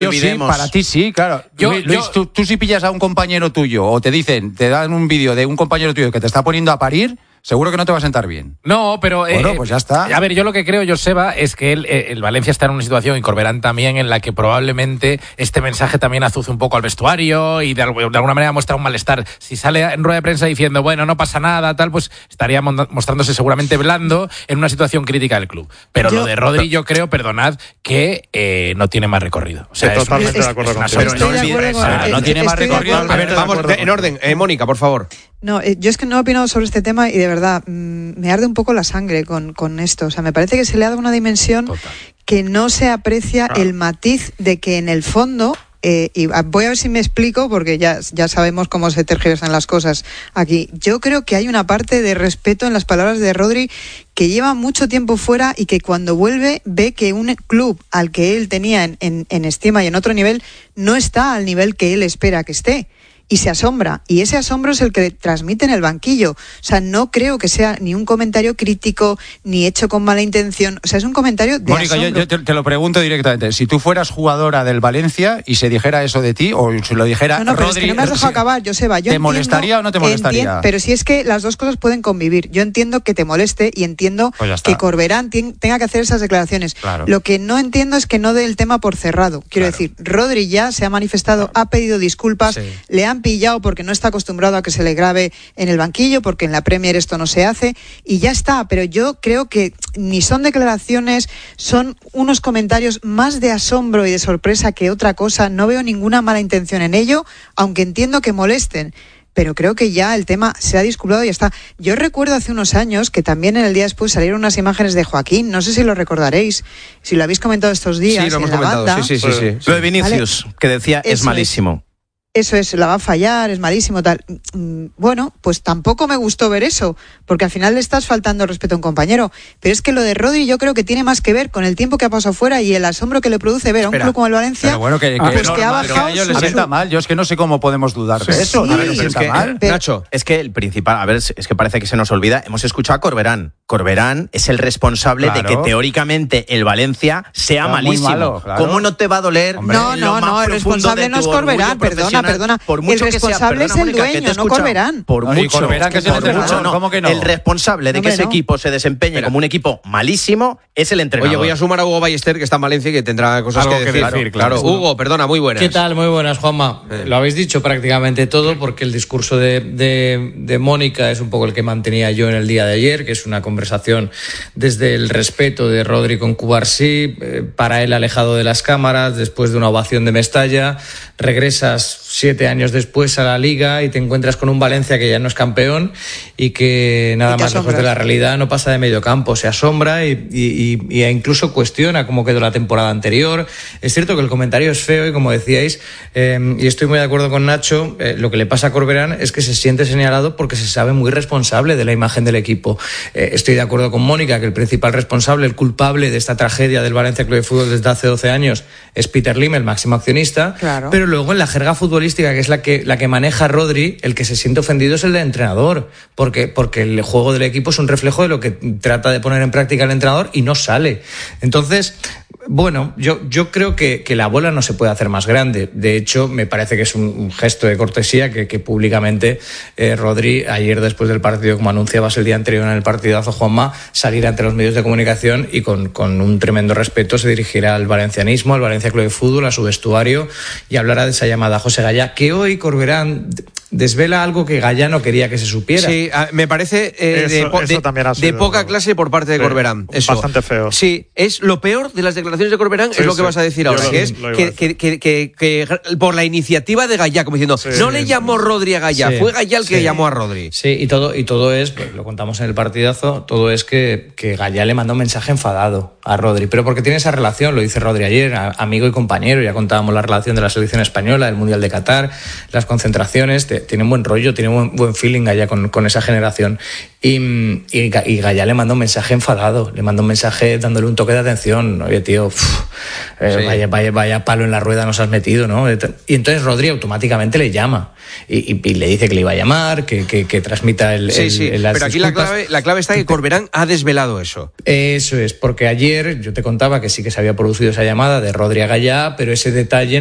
Sí, para ti sí, claro. Luis, tú si pillas a un compañero tuyo o te dan un vídeo de un compañero tuyo que te está poniendo a parir, seguro que no te va a sentar bien. No, pero... Bueno, pues ya está. A ver, yo lo que creo, Joseba, es que el Valencia está en una situación, y Corberán también, en la que probablemente este mensaje también azuce un poco al vestuario y de alguna manera muestra un malestar. Si sale en rueda de prensa diciendo, bueno, no pasa nada, tal, pues estaría mostrándose seguramente blando en una situación crítica del club. Pero lo de Rodri, yo creo, perdonad, que no tiene más recorrido. O sea, totalmente de acuerdo con pero no tiene más recorrido. A ver, vamos en orden. Mónica, por favor. No, yo es que no he opinado sobre este tema y de verdad me arde un poco la sangre con esto. O sea, me parece que se le ha dado una dimensión que no se aprecia el matiz de que en el fondo, y voy a ver si me explico porque ya sabemos cómo se tergiversan las cosas aquí. Yo creo que hay una parte de respeto en las palabras de Rodri que lleva mucho tiempo fuera y que cuando vuelve ve que un club al que él tenía en estima y en otro nivel no está al nivel que él espera que esté. Y se asombra, y ese asombro es el que transmite en el banquillo. O sea, no creo que sea ni un comentario crítico, ni hecho con mala intención. O sea, es un comentario de Mónica, asombro. yo te lo pregunto directamente. Si tú fueras jugadora del Valencia y se dijera eso de ti, o se lo dijera No, pero Rodri... es que no me has dejado acabar, Joseba. ¿Te molestaría o no te molestaría? Pero si es que las dos cosas pueden convivir. Yo entiendo que te moleste y entiendo que Corberán tenga que hacer esas declaraciones. Claro. Lo que no entiendo es que no dé el tema por cerrado. Quiero decir, Rodri ya se ha manifestado, ha pedido disculpas, le han pillado porque no está acostumbrado a que se le grabe en el banquillo, porque en la Premier esto no se hace, y ya está. Pero yo creo que ni son declaraciones, son unos comentarios más de asombro y de sorpresa que otra cosa. No veo ninguna mala intención en ello, aunque entiendo que molesten. Pero creo que ya el tema se ha disculpado y ya está. Yo recuerdo hace unos años que también en el día después salieron unas imágenes de Joaquín, no sé si lo recordaréis, si lo habéis comentado estos días. Sí, lo hemos en la comentado, banda. sí. Lo de Vinicius, que decía, es malísimo. Eso es, la va a fallar, es malísimo, tal. Bueno, pues tampoco me gustó ver eso, porque al final le estás faltando respeto a un compañero. Pero es que lo de Rodri yo creo que tiene más que ver con el tiempo que ha pasado fuera y el asombro que le produce ver a un club como el Valencia. Pero bueno, que ha bajado. A ellos les sienta mal. Yo es que no sé cómo podemos dudar de eso. Sí, A ver, les sienta mal. Nacho, es que el principal, a ver, es que parece que se nos olvida, hemos escuchado a Corberán. Corberán es el responsable de que teóricamente el Valencia sea malísimo. Malo, claro. ¿Cómo no te va a doler? No, el responsable no es Corberán, perdona. Por mucho el responsable es el dueño, no Corberán. Por mucho. Corberán, que es el entrenador, ¿cómo que no? El responsable de que ese equipo se desempeñe como un equipo malísimo es el entrenador. Oye, voy a sumar a Hugo Ballester, que está en Valencia y que tendrá cosas algo que decir. Claro. Hugo, perdona, muy buenas. ¿Qué tal? Muy buenas, Juanma. Lo habéis dicho prácticamente todo, porque el discurso de Mónica es un poco el que mantenía yo en el día de ayer, que es una conversación desde el respeto de Rodri con Cubarsí, para él alejado de las cámaras, después de una ovación de Mestalla, regresas 7 años después a la Liga y te encuentras con un Valencia que ya no es campeón y que nada más lejos de la realidad no pasa de medio campo, se asombra y incluso cuestiona cómo quedó la temporada anterior. Es cierto que el comentario es feo y, como decíais, y estoy muy de acuerdo con Nacho, lo que le pasa a Corberán es que se siente señalado porque se sabe muy responsable de la imagen del equipo. Estoy de acuerdo con Mónica que el principal responsable, el culpable de esta tragedia del Valencia Club de Fútbol desde hace 12 años es Peter Lim, el máximo accionista, pero luego en la jerga futbolística, que es la que maneja Rodri, el que se siente ofendido es el del entrenador, porque el juego del equipo es un reflejo de lo que trata de poner en práctica el entrenador y no sale. Entonces, bueno, yo creo que la bola no se puede hacer más grande. De hecho, me parece que es un gesto de cortesía que públicamente Rodri, ayer después del partido, como anunciabas el día anterior en el partidazo, Juanma, salir ante los medios de comunicación y con un tremendo respeto se dirigirá al valencianismo, al Valencia Club de Fútbol, a su vestuario, y hablará de esa llamada a José Gallá, que hoy Corberán desvela algo que Gallá no quería que se supiera. Sí, me parece de poca clase por parte de Corberán. Eso. Bastante feo. Sí, es lo peor de las declaraciones de Corberán, es lo que vas a decir ahora, que es que por la iniciativa de Gallá, como diciendo, no le llamó Rodri a Gallá, fue Gallá el que llamó a Rodri. Sí, y todo es, pues, lo contamos en el partidazo, todo es que Gallá le mandó un mensaje enfadado a Rodri, pero porque tiene esa relación, lo dice Rodri ayer, amigo y compañero, ya contábamos la relación de la selección española, el Mundial de Qatar, las concentraciones, tienen buen rollo, tienen buen feeling allá con esa generación. Y Gallá le manda un mensaje enfadado, le manda un mensaje dándole un toque de atención. Oye, tío, vaya palo en la rueda nos has metido, ¿no? Y entonces Rodri automáticamente le llama y le dice que le iba a llamar, que transmita las pero aquí la clave está que Corberán ha desvelado eso. Eso es, porque ayer yo te contaba que sí que se había producido esa llamada de Rodri a Gallá, pero ese detalle